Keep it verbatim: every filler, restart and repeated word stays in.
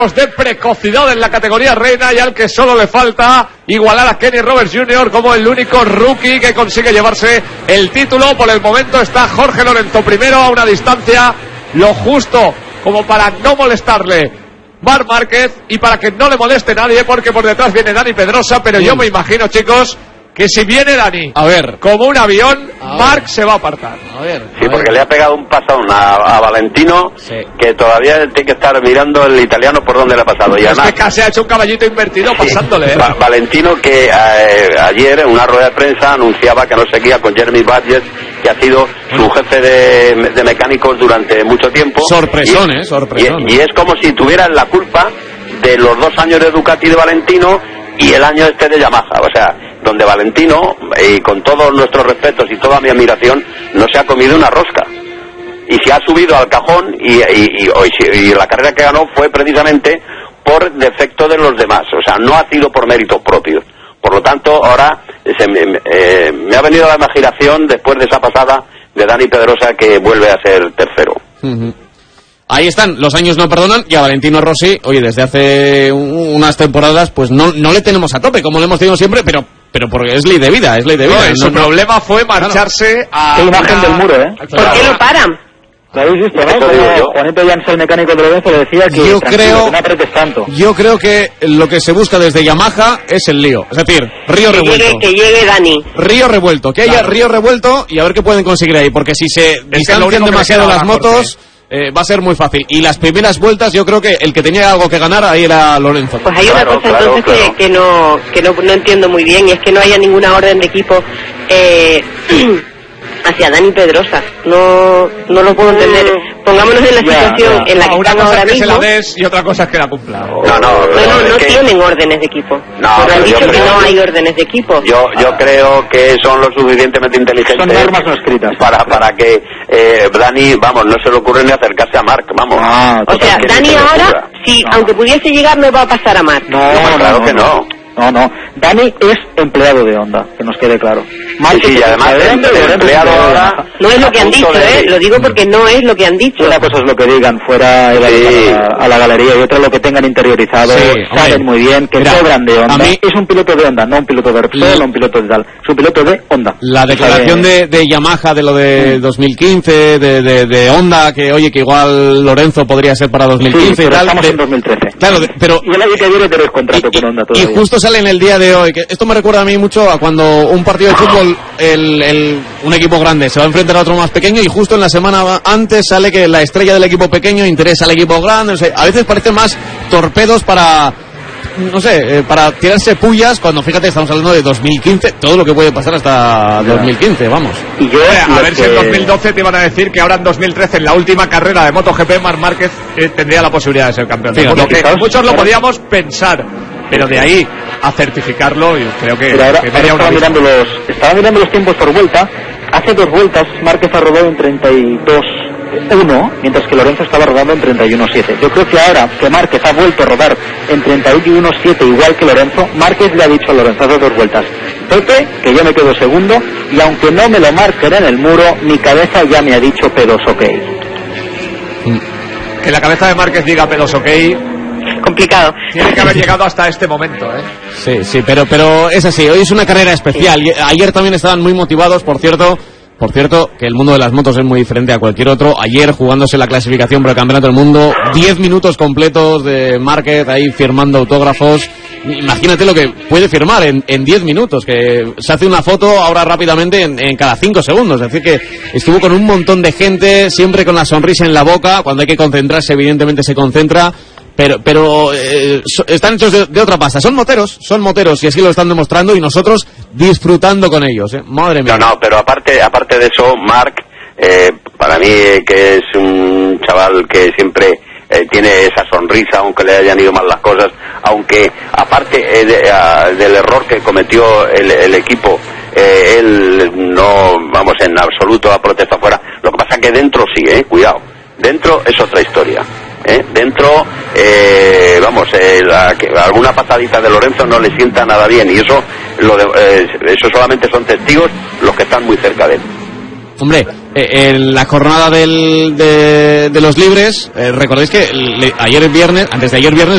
de precocidad en la categoría reina y al que solo le falta igualar a Kenny Roberts junior como el único rookie que consigue llevarse el título. Por el momento está Jorge Lorenzo primero a una distancia lo justo como para no molestarle Marc Márquez y para que no le moleste nadie, porque por detrás viene Dani Pedrosa, pero sí. Yo me imagino, chicos, que si viene Dani a ver como un avión, Marc se va a apartar. A ver, sí, a porque ver. le ha pegado un pasón a, a Valentino, sí. Que todavía tiene que estar mirando el italiano por dónde le ha pasado. Y además, es que casi ha hecho un caballito invertido sí, pasándole. ¿eh? Va, Valentino que eh, ayer en una rueda de prensa anunciaba que no seguía con Jeremy Badges, que ha sido su jefe de, de mecánicos durante mucho tiempo. Sorpresón, ¿eh? Sorpresón. Y, y es como si tuvieran la culpa de los dos años de Ducati de Valentino y el año este de Yamaha. O sea, donde Valentino, y con todos nuestros respetos y toda mi admiración, no se ha comido una rosca. Y se ha subido al cajón y, y, y, y la carrera que ganó fue precisamente por defecto de los demás. O sea, no ha sido por mérito propio. Por lo tanto, ahora se me, eh, me ha venido a la imaginación después de esa pasada de Dani Pedrosa, que vuelve a ser tercero. Uh-huh. Ahí están, los años no perdonan, y a Valentino Rossi, oye, desde hace unas temporadas, pues no, no le tenemos a tope, como le hemos tenido siempre, pero pero porque es ley de vida, es ley de vida. No, no, su no, problema no. fue marcharse claro. a... Qué imagen una... del muro, ¿eh? ¿Por qué lo paran? ¿Lo habéis visto, no? Como Juanito Llans, el mecánico de Lorenzo, le decía que yo creo, no apretes tanto. Yo creo que lo que se busca desde Yamaha es el lío. Es decir, río que revuelto. Llegue, que llegue Dani. Río revuelto, que haya claro. río revuelto y a ver qué pueden conseguir ahí. Porque si se es distancian demasiado las motos... Eh, va a ser muy fácil. Y las primeras vueltas, yo creo que el que tenía algo que ganar ahí era Lorenzo. Pues hay claro, una cosa claro, entonces claro. que, que, no, que no, no entiendo muy bien, y es que no haya ninguna orden de equipo eh, hacia Dani Pedrosa. No, no lo puedo entender. Pongámonos en la ya, situación ya. en la que no, están una cosa ahora es que mismo. se la des y otra cosa es que la cumpla. No, no, No, no, no que... tienen órdenes de equipo. No, pero han yo dicho creo... que no hay órdenes de equipo. Yo yo creo que son lo suficientemente inteligentes. Son normas no escritas. Para, para que eh, Dani, vamos, no se le ocurre ni acercarse a Marc, vamos. Ah, o sea, Dani se ahora, si no. aunque pudiese llegar, no va a pasar a Marc. No, no, no, claro no, que no. No, no. Dani es empleado de Honda, que nos quede claro. Sí, sí, y además el, el empleado ahora... No es lo que han dicho, ¿eh? Lo digo porque no es lo que han dicho. Una cosa es lo que digan fuera sí. a, la, a la galería, y otra lo que tengan interiorizado. Sí, saben hombre. muy bien que Mira, cobran de Honda. a mí... Es un piloto de Honda, no un piloto de Repsol, no un piloto de tal. Es un piloto de Honda. La declaración de, de Yamaha de lo de dos mil quince, de, de, de Honda, que oye, que igual Lorenzo podría ser para dos mil quince sí, y pero tal. estamos de, en dos mil trece. Claro, de, pero... Y el año que viene tenés contrato y, con Honda y, todavía. y justo sale en el día de hoy, que esto me recuerda a mí mucho a cuando un partido de fútbol, el, el, un equipo grande se va a enfrentar a otro más pequeño, y justo en la semana antes sale que la estrella del equipo pequeño interesa al equipo grande. O sea, a veces parecen más torpedos para... no sé, eh, para tirarse pullas, cuando fíjate, estamos hablando de dos mil quince, todo lo que puede pasar hasta dos mil quince, vamos. Y yo, a ver que... si en dos mil doce te iban a decir que ahora en dos mil trece, en la última carrera de MotoGP, Marc Márquez eh, tendría la posibilidad de ser campeón. Fíjate, Por lo que fijaos, muchos lo ahora... podíamos pensar, pero de ahí a certificarlo, yo creo que, pero ahora, que ahora media estaba, una mirando los, estaba mirando los tiempos por vuelta. Hace dos vueltas Márquez ha rodado en treinta y dos uno, mientras que Lorenzo estaba rodando en treinta y uno siete. Yo creo que ahora que Márquez ha vuelto a rodar en treinta y uno siete igual que Lorenzo, Márquez le ha dicho a Lorenzo hace dos vueltas: Pepe, que yo me quedo segundo, y aunque no me lo marquen en el muro, mi cabeza ya me ha dicho pedos ok. Que la cabeza de Márquez diga pedos ok, complicado. tiene que haber llegado hasta este momento, ¿eh? Sí, sí, pero, pero es así, hoy es una carrera especial. Sí. Ayer también estaban muy motivados, por cierto. Por cierto, que el mundo de las motos es muy diferente a cualquier otro. Ayer, jugándose la clasificación para el Campeonato del Mundo, diez minutos completos de Márquez ahí firmando autógrafos. Imagínate lo que puede firmar en, en diez minutos, que se hace una foto ahora rápidamente en, en cada cinco segundos. Es decir, que estuvo con un montón de gente, siempre con la sonrisa en la boca. Cuando hay que concentrarse, evidentemente se concentra. Pero, pero eh, so, están hechos de, de otra pasta. Son moteros, son moteros, y así lo están demostrando, y nosotros disfrutando con ellos, ¿eh? Madre mía. No, no, pero aparte, aparte de eso, Marc, eh, para mí, que es un chaval que siempre eh, tiene esa sonrisa, aunque le hayan ido mal las cosas, aunque aparte eh, de, a, del error que cometió el, el equipo, eh, él no, vamos, en absoluto a protesta fuera. Lo que pasa es que dentro sí, eh, cuidado, dentro es otra historia. ¿Eh? Dentro, eh, vamos, eh, la, que, alguna patadita de Lorenzo no le sienta nada bien, y eso, lo de, eh, eso solamente son testigos los que están muy cerca de él. Hombre, eh, en la jornada del, de, de los libres, eh, recordéis que le, ayer viernes, antes de ayer viernes,